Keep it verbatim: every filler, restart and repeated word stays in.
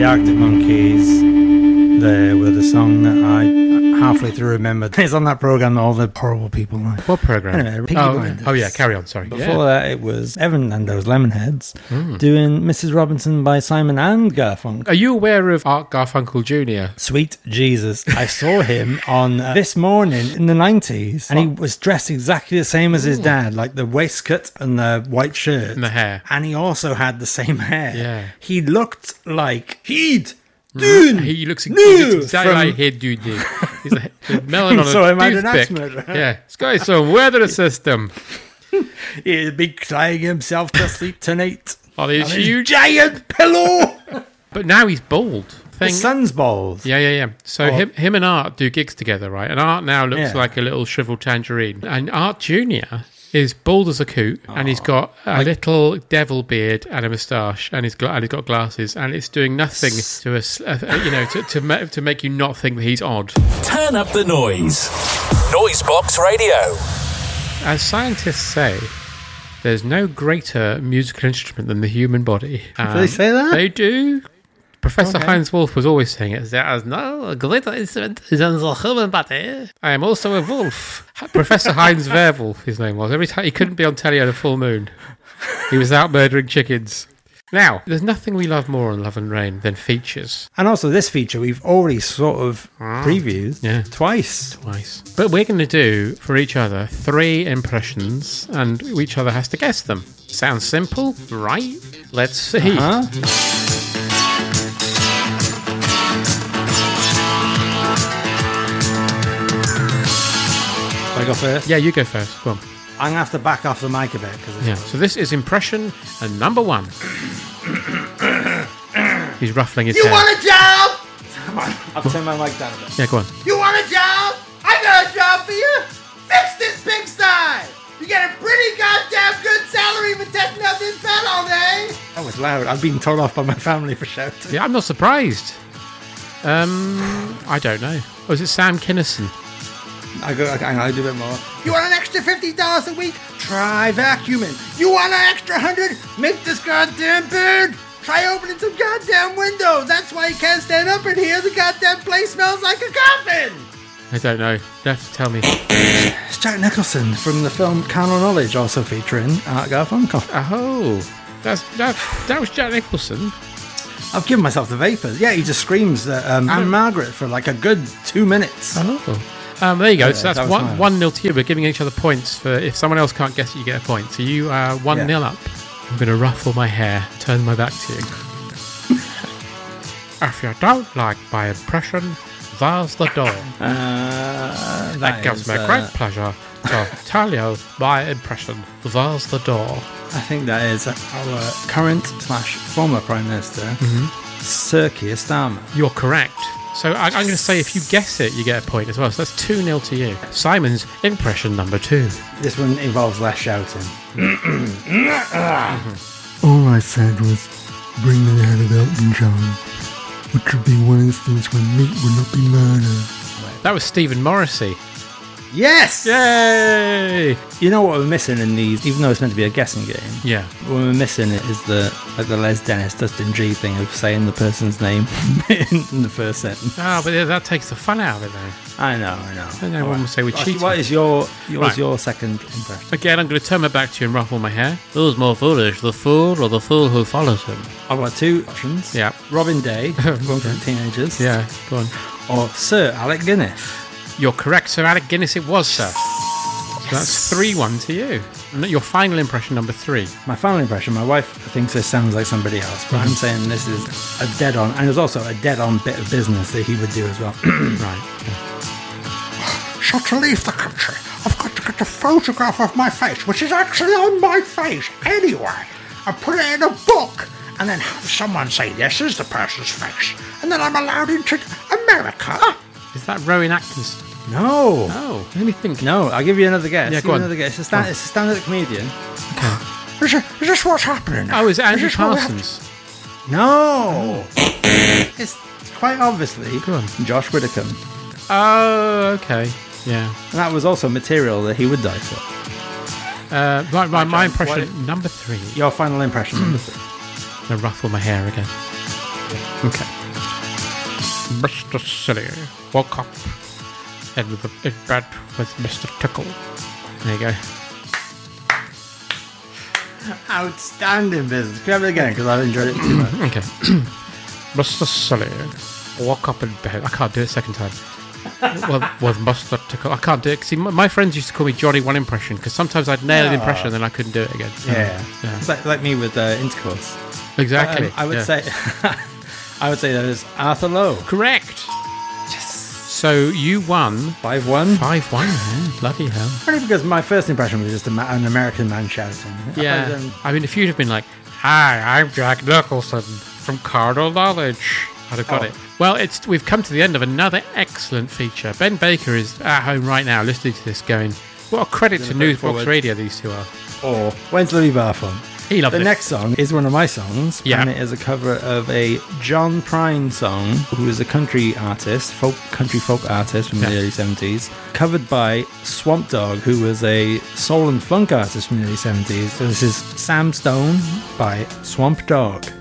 The Arctic Monkeys, they were the song that I halfway through remembered. It's on that programme that all the horrible people like. What programme? Anyway, Peaky oh, Blinders. oh, yeah, carry on, sorry. Before yeah. that, it was Evan and those Lemonheads mm. doing Missus Robinson by Simon and Garfunkel. Are you aware of Art Garfunkel Junior? Sweet Jesus. I saw him on uh, This Morning in the nineties, and he was dressed exactly the same as his Ooh. dad, like the waistcoat and the white shirt. And the hair. And he also had the same hair. Yeah. He looked like he'd Dune. He looks, he no, looks exactly from... like Head Dude. He's a, a melon on a so I made an toothpick. axe murderer. Yeah, this guy's some weather system. He'll be crying himself to sleep tonight on his on huge his giant pillow. But now he's bald. Thing. His son's bald. Yeah, yeah, yeah. So oh. him, him and Art do gigs together, right? And Art now looks yeah. like a little shriveled tangerine. And Art Junior is bald as a coot, oh. and he's got a like, little devil beard and a moustache, and he's, gla- and he's got glasses, and it's doing nothing to us, uh, you know, to to, ma- to make you not think that he's odd. Turn up the noise. Noisebox Radio. As scientists say, there's no greater musical instrument than the human body. Um, do they say that? They do. Professor okay. Heinz Wolf was always saying it. There is no greater instrument than the human body. I am also a wolf. Professor Heinz Werwolf, his name was. Every time he couldn't be on telly on a full moon, he was out murdering chickens. Now, there's nothing we love more on Love and Rain than features. And also this feature we've already sort of mm. previewed yeah. twice. Twice. But we're going to do, for each other, three impressions, and each other has to guess them. Sounds simple, right? Let's see. Uh-huh. I go first? Yeah, you go first. Go on. I'm going to have to back off the mic a bit. Cause yeah, so this is impression and number one. He's ruffling his you hair. You want a job? Come on, I've turned my mic down a bit. Yeah, go on. You want a job? I got a job for you. Fix this pigsty. You get a pretty goddamn good salary for testing out this bed all day. That was loud. I've been told off by my family for shouting. Yeah, I'm not surprised. Um, I don't know. Oh, is it Sam Kinison? I go. Hang on, I do a bit more. You want an extra fifty dollars a week? Try vacuuming. You want an extra hundred? Make this goddamn bed. Try opening some goddamn windows. That's why you can't stand up in here. The goddamn place smells like a coffin. I don't know. You have to tell me. It's Jack Nicholson from the film Carnal Knowledge, also featuring Art Garfunkel. Oh, that's that. That was Jack Nicholson. I've given myself the vapors. Yeah, he just screams at um, Anne Margaret for like a good two minutes. Oh. Um, there you go. Yeah, so that's that one, nice. one nil to you. We're giving each other points for if someone else can't guess it, you get a point. So you are one yeah. nil up. I'm going to ruffle my hair, turn my back to you. If you don't like my impression, there's the door. Uh, that that gives is, me uh, great pleasure to tell you my impression. There's the door. I think that is our current slash former Prime Minister, mm-hmm. Sir Keir Starmer. You're correct. So I, I'm going to say if you guess it, you get a point as well. So that's two nil to you. Simon's impression number two. This one involves less shouting. All I said was, bring me the head of Elton John, which would be one instance when meat would not be murder. That was Stephen Morrissey. Yes! Yay! You know what we're missing in these, even though it's meant to be a guessing game? Yeah. What we're missing is the like the Les Dennis, Dustin G thing of saying the person's name in, in the first sentence. Ah, but that takes the fun out of it, though. I know, I know. And everyone will say we're cheating. What is your, yours, right. your second impression? Again, I'm going to turn my back to you and ruffle my hair. Who's more foolish, the fool or the fool who follows him? I've got two options. Yeah. Robin Day, one for teenagers. Yeah, go on. Or Sir Alec Guinness. You're correct, Sir Alec Guinness it was, sir. So that's three one to you. And your final impression, number three. My final impression, my wife thinks this sounds like somebody else, but mm-hmm. I'm saying this is a dead-on, and there's also a dead-on bit of business that he would do as well. Right. So to leave the country, I've got to get a photograph of my face, which is actually on my face anyway, and put it in a book, and then have someone say, this is the person's face, and then I'm allowed into America. Is that Rowan Atkinson? No. Oh, let me think. No, I'll give you another guess. Yeah, give go on. Another guess. It's a, stand, it's a stand-up comedian. Okay. Is, it, is this what's happening now? Oh, is it Andrew is Parsons? No. It's quite obviously Go on. Josh Widdicombe. Oh, okay. Yeah. And that was also material that he would die for. Uh, right, right, my John, impression, what- number three. Your final impression, number three. I'm going to ruffle my hair again. Okay. Mister Silly woke up in, the, in bed with Mister Tickle. There you go. Outstanding business. Can we have it again? Because I've enjoyed it too much. Okay. Mister Silly woke up in bed. I can't do it a second time. With, with Mister Tickle. I can't do it. See, my, my friends used to call me Johnny One Impression because sometimes I'd nail an impression and then I couldn't do it again. So, Yeah. yeah. It's like, like me with uh, Intercourse. Exactly. Um, I would yeah. say I would say that is Arthur Lowe. Correct. Yes. So you won five one. five one. Yeah, bloody hell. Only because my first impression was just a ma- an American man shouting. Yeah. I thought, um, I mean, if you'd have been like, "Hi, I'm Jack Nicholson from Cardinal Knowledge," I'd have got Oh. it. Well, it's we've come to the end of another excellent feature. Ben Baker is at home right now listening to this going, what a credit to Gonna put it Newsbox forward. Radio these two are. Or When's Louis Bar from? He loved The it. next song is one of my songs, Yeah. and it is a cover of a John Prine song, who is a country artist, folk country folk artist from Yeah. the early seventies, covered by Swamp Dogg, who was a soul and funk artist from the early seventies. So this is Sam Stone by Swamp Dogg.